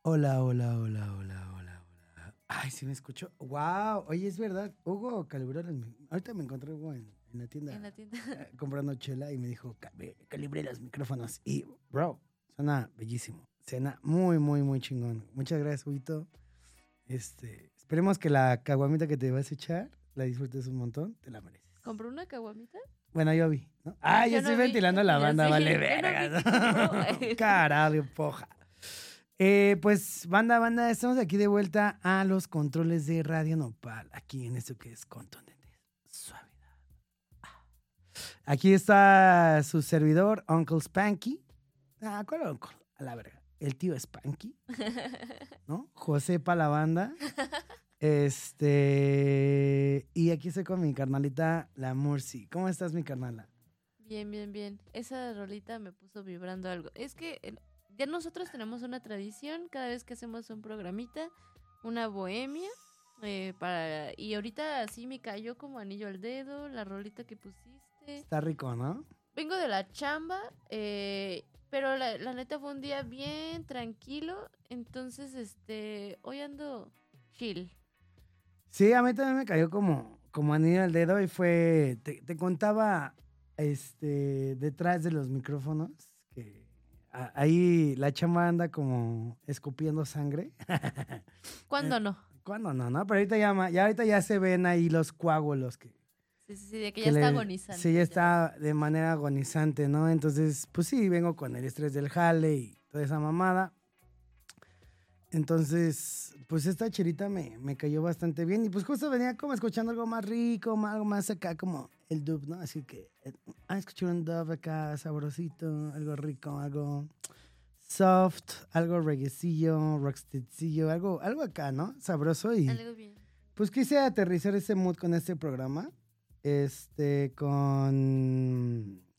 Hola, hola, hola, hola, hola, hola. Ay, sí me escucho. Wow, oye, es verdad. Hugo calibró ahorita me encontré Hugo en la tienda En la tienda. comprando chela y me dijo, calibré los micrófonos. Y, bro, suena bellísimo. Suena muy, muy, muy chingón. Muchas gracias, Huguito. Esperemos que la caguamita que te vas a echar la disfrutes un montón. Te la mereces. ¿Compró una caguamita? Bueno, yo vi, ¿no? Ah, yo Yo estoy no vi. ventilando la Ya banda, vale, sé. Yo no vi verga. qué compró. Carajo, poja. Pues, banda, estamos aquí de vuelta a los controles de Radio Nopal, aquí en esto que es contundente, suavidad. Aquí está su servidor, Uncle Spanky. Ah, ¿cuál Uncle? A la verga. El tío Spanky, ¿no? José pa' la banda. Y aquí estoy con mi carnalita, la Murci. ¿Cómo estás, mi carnala? Bien, bien, bien. Esa rolita me puso vibrando algo. Es que ya nosotros tenemos una tradición cada vez que hacemos un programita, una bohemia. Y ahorita sí me cayó como anillo al dedo la rolita que pusiste. Está rico, ¿no? Vengo de la chamba, pero la neta fue un día bien tranquilo. Entonces, hoy ando chill. Sí, a mí también me cayó como anillo al dedo y te contaba, detrás de los micrófonos, que ahí la chamba anda como escupiendo sangre. Eh, ¿Cuándo no? ¿Cuándo no, no? Pero ahorita ya se ven ahí los coágulos Sí, sí, sí, de que ya que está sí, agonizando. ya Ya. está de manera agonizante, ¿no? Entonces, pues sí, vengo con el estrés del jale y toda esa mamada. Entonces, pues esta chirita me cayó bastante bien. Y pues justo venía como escuchando algo más rico, algo más acá como el dub, ¿no? Así que, escuché un dub acá sabrosito, algo rico, algo soft, algo reggaecillo, rocksteadcillo, algo acá, ¿no? Sabroso. Y Algo bien. pues quise aterrizar ese mood con este programa.